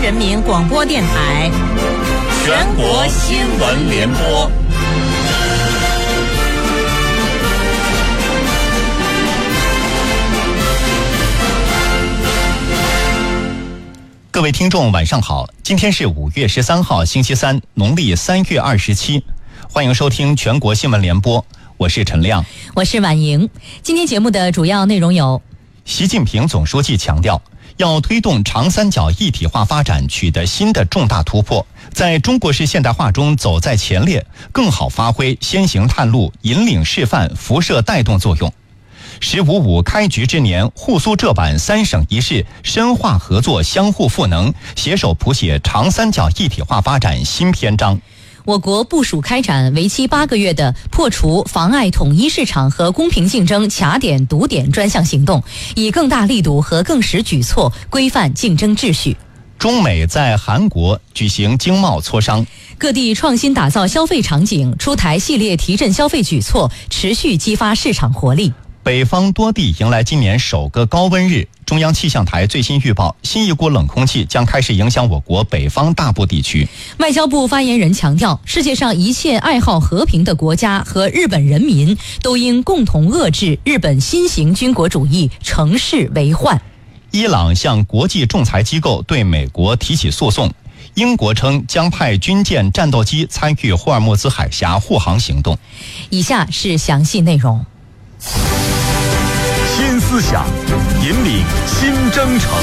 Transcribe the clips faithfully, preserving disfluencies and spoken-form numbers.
人民广播电台全国新闻联播。 各位听众晚上好，今天是五月十三号星期三，农历三月二十七，欢迎收听全国新闻联播，我是陈亮， 我是婉莹。今天节目的主要内容有： 习近平总书记强调，要推动长三角一体化发展取得新的重大突破，在中国式现代化中走在前列，更好发挥先行探路、引领示范、辐射带动作用。十五五开局之年，沪苏浙皖三省一市深化合作，相互赋能，携手谱写长三角一体化发展新篇章。 我国部署开展为期八个月的破除妨碍统一市场和公平竞争卡点堵点专项行动，以更大力度和更实举措规范竞争秩序。 中美在韩国举行经贸磋商， 各地创新打造消费场景，出台系列提振消费举措，持续激发市场活力。 北方多地迎来今年首个高温日，中央气象台最新预报，新一股冷空气将开始影响我国北方大部地区。 外交部发言人强调，世界上一切爱好和平的国家和日本人民都应共同遏制日本新型军国主义乘势为患。 伊朗向国际仲裁机构对美国提起诉讼，英国称将派军舰、战斗机参与霍尔木兹海峡护航行动。 以下是详细内容。 新思想，引领新征程。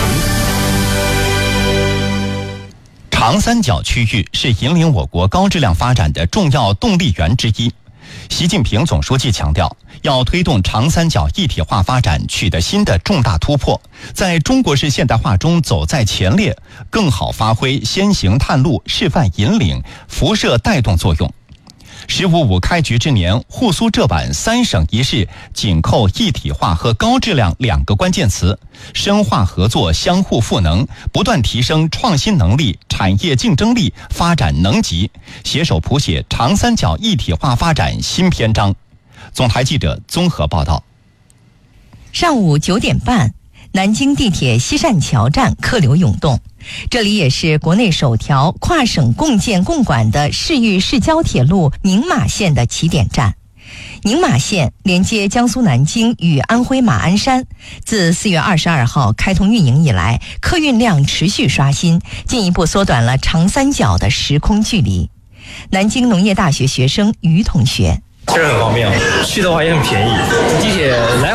长三角区域是引领我国高质量发展的重要动力源之一。习近平总书记强调，要推动长三角一体化发展取得新的重大突破，在中国式现代化中走在前列，更好发挥先行探路、示范引领、辐射带动作用。十五五开局之年，沪苏浙皖三省一市紧扣一体化和高质量两个关键词，深化合作，相互赋能，不断提升创新能力、产业竞争力、发展能级，携手谱写长三角一体化发展新篇章。总台记者综合报道。 上午九点半，南京地铁西善桥站客流涌动，这里也是国内首条跨省共建共管的市域市郊铁路宁马线的起点站。宁马线连接江苏南京与安徽马鞍山，自四月二十二号开通运营以来，客运量持续刷新，进一步缩短了长三角的时空距离。南京农业大学学生于同学： 其实很方便，去的话也很便宜，地铁来